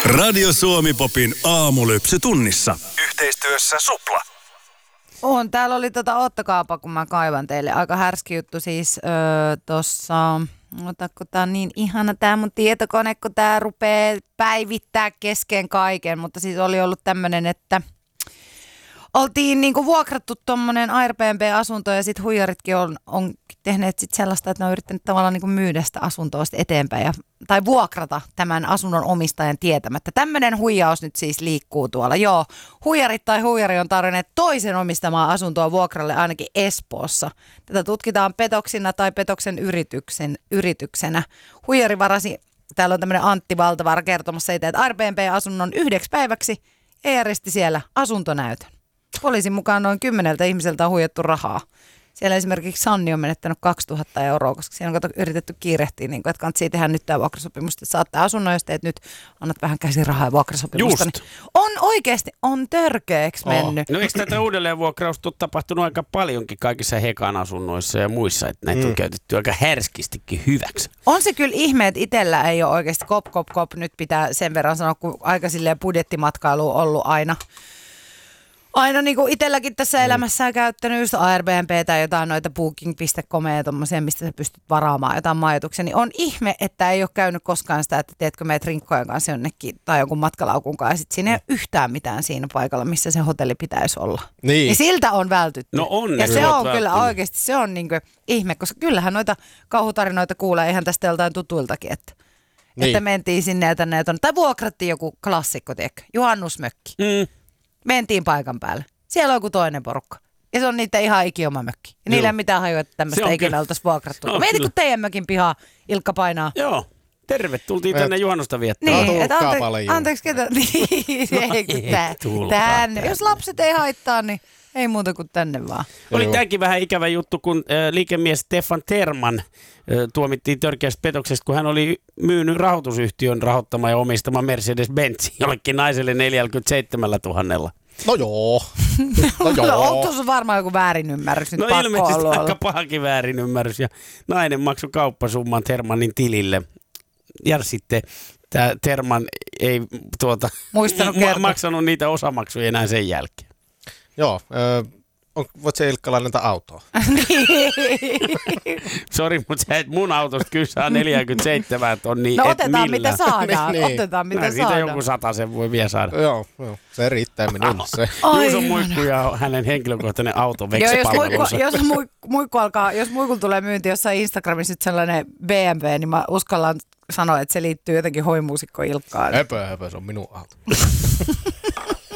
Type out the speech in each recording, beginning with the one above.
Radio Suomi Popin aamulypsy tunnissa. Yhteistyössä Supla. Täällä oli ottakaapa, kun mä kaivan teille. Aika härski juttu siis tossa. Kun tää on niin ihana tää mun tietokone, kun tää rupee päivittää kesken kaiken. Mutta siis oli ollut tämmönen, että oltiin niinku vuokrattu tommonen Airbnb-asunto ja sit huijaritkin on tehneet sit sellaista, että ne on yrittänyt tavallaan niinku myydä sitä asuntoa sit eteenpäin tai vuokrata tämän asunnon omistajan tietämättä. Tämmönen huijaus nyt siis liikkuu tuolla. Joo, huijarit tai huijari on tarjonneet toisen omistamaa asuntoa vuokralle ainakin Espoossa. Tätä tutkitaan petoksina tai petoksen yrityksenä. Huijari varasi, täällä on tämmönen Antti Valtavaara kertomassa siitä, että Airbnb-asunnon 1 päiväksi ja järjesti siellä asuntonäytön. Poliisin mukaan noin 10 ihmiseltä on huijattu rahaa. Siellä esimerkiksi Sanni on menettänyt 2000 euroa, koska siellä on yritetty kiirehtiä, niin kuin, että kannattaa tehdä nyt tämä vuokrasopimus, että saatte asunnon, jos teet nyt annat vähän käsirahaa ja vuokrasopimusta. Niin on oikeasti, on törkeäksi mennyt. No eikö tätä uudelleenvuokrausta ole tapahtunut aika paljonkin kaikissa Hekan asunnoissa ja muissa, että näitä on käytetty aika härskistikin hyväksi? On se kyllä ihme, että itsellä ei ole oikeasti kop. Nyt pitää sen verran sanoa, kun aika silleen budjettimatkailu on ollut aina niin kuin itselläkin tässä elämässään käyttänyt just Airbnb tai jotain noita booking.com ja tommosia, mistä sä pystyt varaamaan jotain majoituksia, niin on ihme, että ei ole käynyt koskaan sitä, että teetkö meet rinkkojen kanssa jonnekin tai jonkun matkalaukun kanssa ja sit siinä ei ole yhtään mitään siinä paikalla, missä se hotelli pitäisi olla. Niin siltä on vältytty. No ja se on kyllä oikeasti, se on niin kuin ihme, koska kyllähän noita kauhutarinoita kuulee ihan tästä joltain tutuiltakin, että mentiin sinne ja tänne tai vuokrattiin joku klassikko, tiedätkö, juhannusmökki. Mentiin paikan päälle. Siellä on joku toinen porukka. Ja se on niitä ihan ikioma mökki. Ja niillä ei mitään hajua, että tämmöistä ikinä oltaisiin vuokrattu. No, mietit, kun teidän mökin pihaa Ilkka painaa. Joo. Tervetultiin tänne juhannusta viettämään. Niin, että anteeksi ketä. Tänne. Jos lapset ei haittaa, niin ei muuta kuin tänne vaan. Oli tämäkin vähän ikävä juttu, kun liikemies Stefan Terman tuomittiin törkeästä petoksesta, kun hän oli myynyt rahoitusyhtiön rahoittama ja omistama Mercedes-Benz jollekin naiselle 47 000. No joo. On tuossa varmaan joku väärinymmärrys nyt pakko ilmeisesti olla. Aika pahakin väärinymmärrys ja nainen maksoi kauppasumman Termanin tilille. Ja sitten tämä Terman ei maksanut niitä osamaksuja enää sen jälkeen. Joo, voit se Ilkka lainata autoa? Sori, mutta sä et mun autosta kyllä saa 47 tonnia. No otetaan mitä saadaan. Niin. Otetaan mitä siitä saadaan. Joku 100 sen voi vielä saada. Joo, se riittää minulle se. Juuson muikku ja hänen henkilökohtainen auto veksipalvelunsa. Jos muikulla tulee myynti jossain Instagramissa nyt sellainen BMW, niin mä uskallan sanoa, että se liittyy jotenkin hoimuusikko Ilkkaan. Höpö, se on minun auto.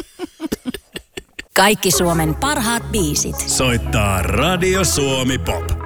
Kaikki Suomen parhaat biisit. Soittaa Radio Suomi Pop.